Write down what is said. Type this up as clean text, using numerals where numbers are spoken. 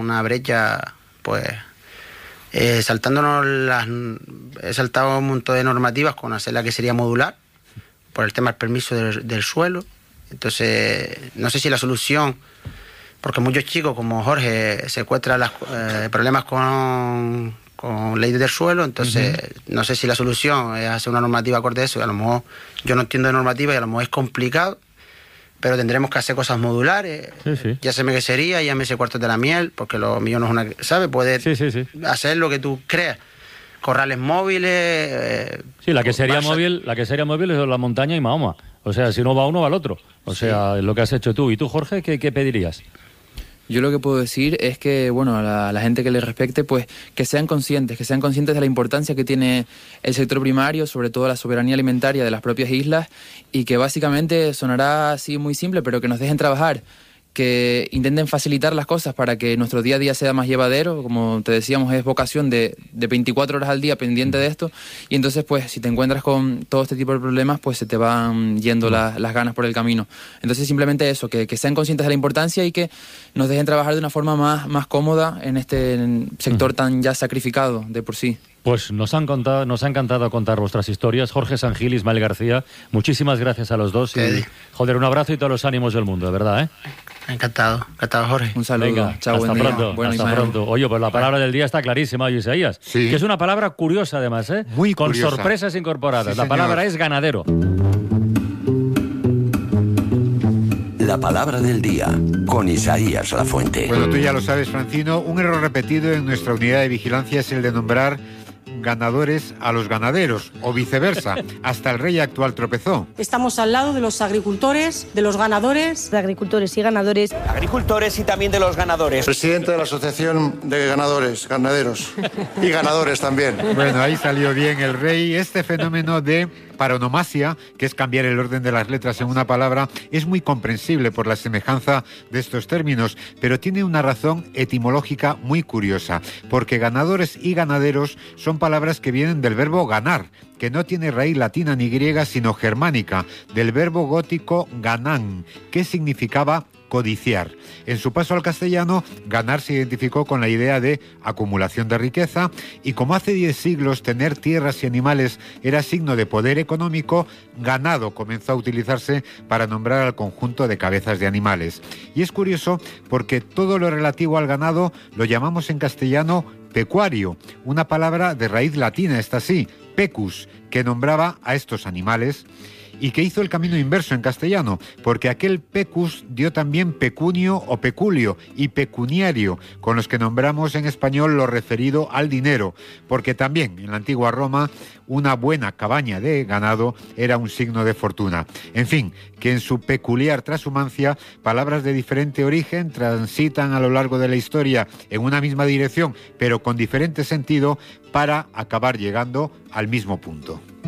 una brecha, pues he saltado un montón de normativas con hacer la que sería modular, por el tema del permiso del suelo. Entonces, no sé si la solución, porque muchos chicos como Jorge se encuentran problemas con ley del suelo, entonces no sé si la solución es hacer una normativa acorde a eso, y a lo mejor yo no entiendo de normativa y a lo mejor es complicado, pero tendremos que hacer cosas modulares. Sí. Ya sé qué sería, ya me sé cuartos de la miel, porque lo mío no es una... ¿Sabes? Puedes hacer lo que tú creas. Corrales móviles... sí, la que sería móvil es la montaña y Mahoma. O sea, si no va uno, va el otro. O sea, es lo que has hecho tú. ¿Y tú, Jorge, qué pedirías? Yo lo que puedo decir es que, bueno, a la gente que les respecte, pues que sean conscientes de la importancia que tiene el sector primario, sobre todo la soberanía alimentaria de las propias islas, y que básicamente sonará así muy simple, pero que nos dejen trabajar, que intenten facilitar las cosas para que nuestro día a día sea más llevadero. Como te decíamos, es vocación de 24 horas al día pendiente de esto, y entonces pues si te encuentras con todo este tipo de problemas, pues se te van yendo las ganas por el camino. Entonces simplemente eso, que sean conscientes de la importancia y que nos dejen trabajar de una forma más cómoda en este sector tan ya sacrificado de por sí. Pues nos ha encantado contar vuestras historias. Jorge Sangil, Ismael García, muchísimas gracias a los dos. Y, joder, un abrazo y todos los ánimos del mundo, de verdad, ¿eh? Encantado, Jorge. Un saludo. Venga, chao, hasta buen pronto. día. Bueno, hasta pronto. Oye, pues la palabra del día está clarísima, oye, Isaías. Sí. Que es una palabra curiosa, además, ¿eh? Muy con curiosa. Sorpresas incorporadas. Sí, la señor. palabra es ganadero. La palabra del día, con Isaías Lafuente. Bueno, tú ya lo sabes, Francino, un error repetido en nuestra unidad de vigilancia es el de nombrar ganadores a los ganaderos, o viceversa. Hasta el rey actual tropezó. Estamos al lado de los agricultores, de los ganadores. De agricultores y ganadores. Agricultores y también de los ganadores. Presidente de la Asociación de Ganaderos y ganadores también. Bueno, ahí salió bien el rey. Este fenómeno de paronomasia, que es cambiar el orden de las letras en una palabra, es muy comprensible por la semejanza de estos términos, pero tiene una razón etimológica muy curiosa, porque ganadores y ganaderos son palabras que vienen del verbo ganar, que no tiene raíz latina ni griega, sino germánica, del verbo gótico ganan, que significaba codiciar. En su paso al castellano, ganar se identificó con la idea de acumulación de riqueza, y como hace 10 siglos tener tierras y animales era signo de poder económico, ganado comenzó a utilizarse para nombrar al conjunto de cabezas de animales. Y es curioso porque todo lo relativo al ganado lo llamamos en castellano pecuario, una palabra de raíz latina, esta sí, pecus, que nombraba a estos animales, y que hizo el camino inverso en castellano, porque aquel pecus dio también pecunio o peculio y pecuniario, con los que nombramos en español lo referido al dinero, porque también en la antigua Roma una buena cabaña de ganado era un signo de fortuna. En fin, que en su peculiar trashumancia, palabras de diferente origen transitan a lo largo de la historia en una misma dirección, pero con diferente sentido, para acabar llegando al mismo punto.